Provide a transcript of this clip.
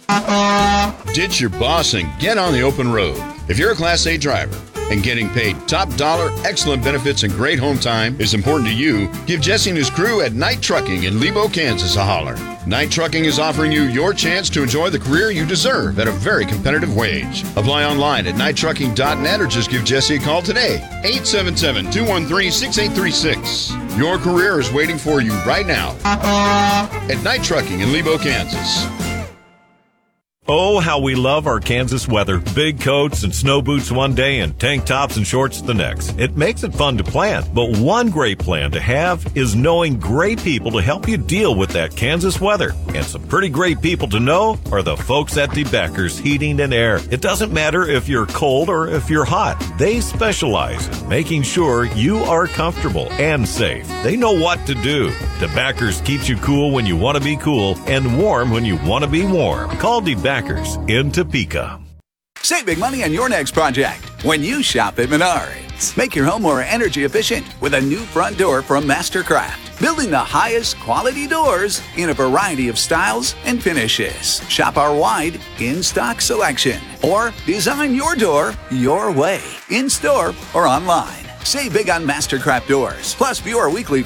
Ditch your boss and get on the open road. If you're a Class A driver and getting paid top dollar, excellent benefits, and great home time is important to you, give Jesse and his crew at Knight Trucking in Lebo, Kansas a holler. Knight Trucking is offering you your chance to enjoy the career you deserve at a very competitive wage. Apply online at KnightTrucking.net or just give Jesse a call today. 877-213-6836. Your career is waiting for you right now at Knight Trucking in Lebo, Kansas. Oh, how we love our Kansas weather. Big coats and snow boots one day and tank tops and shorts the next. It makes it fun to plan, but one great plan to have is knowing great people to help you deal with that Kansas weather. And some pretty great people to know are the folks at DeBackers Heating and Air. It doesn't matter if you're cold or if you're hot. They specialize in making sure you are comfortable and safe. They know what to do. DeBackers keeps you cool when you want to be cool and warm when you want to be warm. Call DeBackers in Topeka. Save big money on your next project when you shop at Menards. Make your home more energy efficient with a new front door from Mastercraft. Building the highest quality doors in a variety of styles and finishes. Shop our wide in-stock selection or design your door your way, in-store or online. Save big on Mastercraft doors. Plus, view our weekly